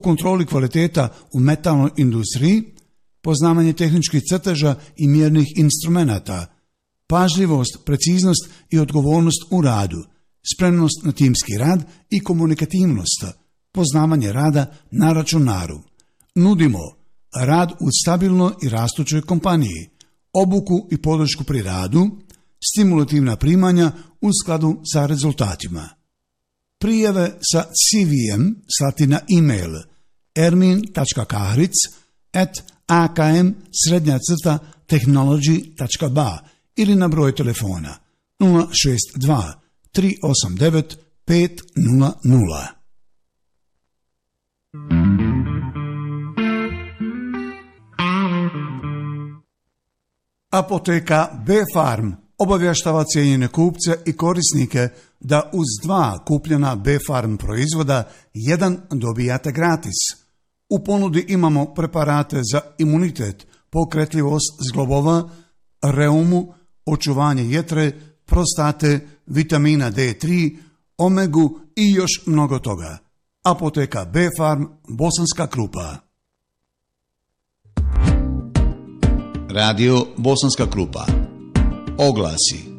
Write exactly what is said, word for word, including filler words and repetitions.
kontroli kvaliteta u metalnoj industriji, poznavanje tehničkih crteža i mjernih instrumenata, pažljivost, preciznost i odgovornost u radu, spremnost na timski rad i komunikativnost, poznavanje rada na računaru. Nudimo rad u stabilnoj i rastućoj kompaniji, obuku i podršku pri radu, stimulativna primanja u skladu sa rezultatima. Prijave sa C V em slati na e-mail ermin tačka kahric at a k m srednja crta technology tačka b a ili na broj telefona nula šest dva tri osam devet pet nula nula. Apoteka B-Farm obavještava cijenjene kupce i korisnike da uz dva kupljena B-Farm proizvoda jedan dobijate gratis. U ponudi imamo preparate za imunitet, pokretljivost zglobova, reumu, očuvanje jetre, prostate, vitamina D tri, omegu i još mnogo toga. Apoteka B-Farm, Bosanska Krupa. Radio Bosanska Krupa. Oglasi.